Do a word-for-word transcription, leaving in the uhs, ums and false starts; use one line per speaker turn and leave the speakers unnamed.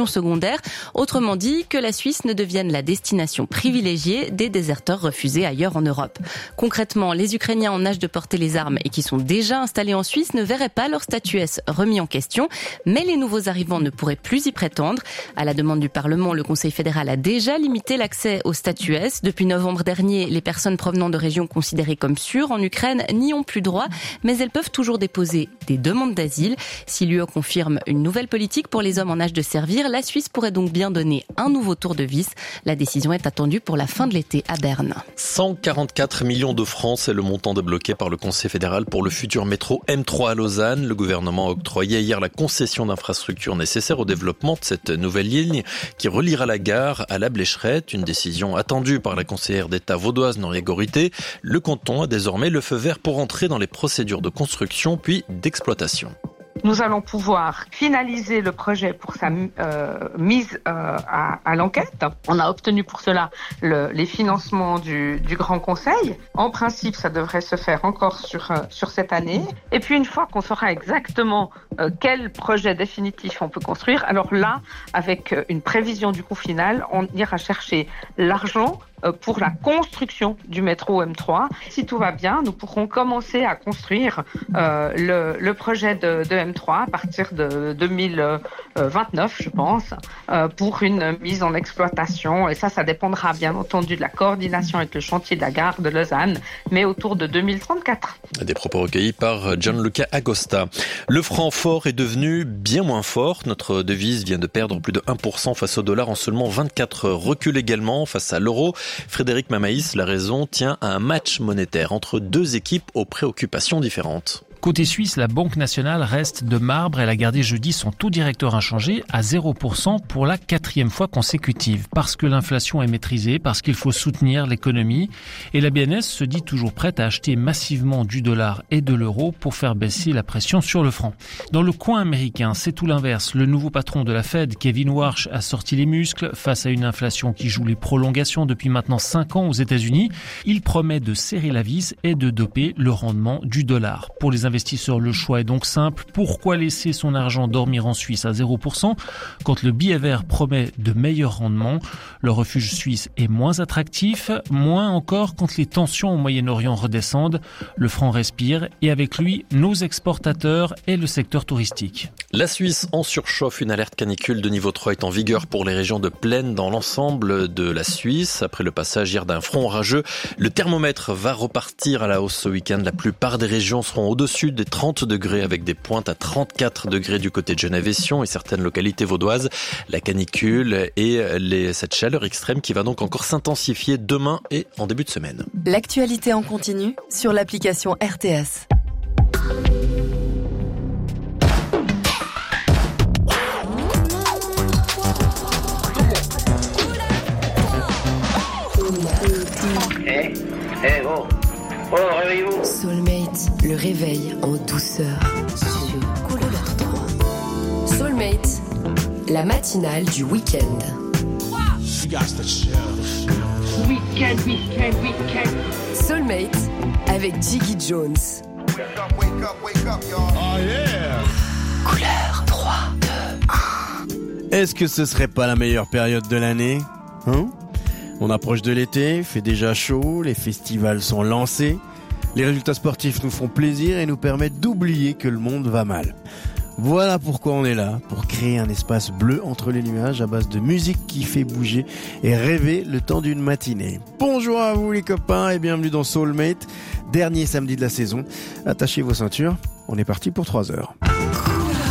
construction secondaire. Autrement dit, que la Suisse ne devienne la destination privilégiée des déserteurs refusés ailleurs en Europe. Concrètement, les Ukrainiens en âge de porter les armes et qui sont déjà installés en Suisse ne verraient pas leur statut S remis en question, mais les nouveaux arrivants ne pourraient plus y prétendre. À la demande du Parlement, le Conseil fédéral a déjà limité l'accès au statut S. Depuis novembre dernier, les personnes provenant de régions considérées comme sûres en Ukraine n'y ont plus droit, mais elles peuvent toujours déposer des demandes d'asile. Si l'U E confirme une nouvelle politique pour les hommes en âge de servir, la Suisse pourrait donc bien donner un nouveau tour de vis. La décision est attendue pour la fin de l'été à Berne.
cent quarante-quatre millions de francs, c'est le montant débloqué par le Conseil fédéral pour le futur métro M trois à Lausanne. Le gouvernement a octroyé hier la concession d'infrastructures nécessaires au développement de cette nouvelle ligne qui reliera la gare à la Blécherette. Une décision attendue par la conseillère d'État vaudoise Noria Gorité. Le canton a désormais le feu vert pour entrer dans les procédures de construction puis d'exploitation.
Nous allons pouvoir finaliser le projet pour sa euh, mise euh, à, à l'enquête. On a obtenu pour cela le, les financements du, du Grand Conseil. En principe, ça devrait se faire encore sur, euh, sur cette année. Et puis, une fois qu'on saura exactement euh, quel projet définitif on peut construire, alors là, avec une prévision du coût final, on ira chercher l'argent pour la construction du métro M trois. Si tout va bien, nous pourrons commencer à construire euh, le, le projet de, de M trois à partir de deux mille vingt-neuf, je pense, euh, pour une mise en exploitation. Et ça, ça dépendra bien entendu de la coordination avec le chantier de la gare de Lausanne, mais autour de deux mille trente-quatre.
Des propos recueillis par Gianluca Agosta. Le franc fort est devenu bien moins fort. Notre devise vient de perdre plus de un pour cent face au dollar en seulement vingt-quatre heures. Recule également face à l'euro. Frédéric Mamaïs, la raison tient à un match monétaire entre deux équipes aux préoccupations différentes.
Côté suisse, la Banque nationale reste de marbre. Elle a gardé jeudi son taux directeur inchangé à zéro pour cent pour la quatrième fois consécutive. Parce que l'inflation est maîtrisée, parce qu'il faut soutenir l'économie. Et la B N S se dit toujours prête à acheter massivement du dollar et de l'euro pour faire baisser la pression sur le franc. Dans le coin américain, c'est tout l'inverse. Le nouveau patron de la Fed, Kevin Warsh, a sorti les muscles face à une inflation qui joue les prolongations depuis maintenant cinq ans aux États-Unis. Il promet de serrer la vis et de doper le rendement du dollar. Pour les investisseurs, le choix est donc simple. Pourquoi laisser son argent dormir en Suisse à zéro pour cent quand le billet vert promet de meilleurs rendements? Le refuge suisse est moins attractif, moins encore quand les tensions au Moyen-Orient redescendent. Le franc respire et avec lui, nos exportateurs et le secteur touristique.
La Suisse en surchauffe. Une alerte canicule de niveau trois est en vigueur pour les régions de plaine dans l'ensemble de la Suisse. Après le passage hier d'un front orageux, le thermomètre va repartir à la hausse ce week-end. La plupart des régions seront au-dessus des trente degrés avec des pointes à trente-quatre degrés du côté de Genève et Sion et certaines localités vaudoises. La canicule et les, cette chaleur extrême qui va donc encore s'intensifier demain et en début de semaine.
L'actualité en continu sur l'application R T S.
Eh, eh, oh, oh, réveillez-vous.
Soulmate, le réveil en douceur sur Couleur trois. Soulmate, la matinale du week-end.
Week-end, week-end, week-end.
Soulmate avec Jiggy Jones. Couleur trois, deux, un.
Est-ce que ce serait pas la meilleure période de l'année, hein? On approche de l'été, il fait déjà chaud, les festivals sont lancés, les résultats sportifs nous font plaisir et nous permettent d'oublier que le monde va mal. Voilà pourquoi on est là, pour créer un espace bleu entre les nuages à base de musique qui fait bouger et rêver le temps d'une matinée. Bonjour à vous les copains et bienvenue dans Soulmate, dernier samedi de la saison. Attachez vos ceintures, on est parti pour trois heures.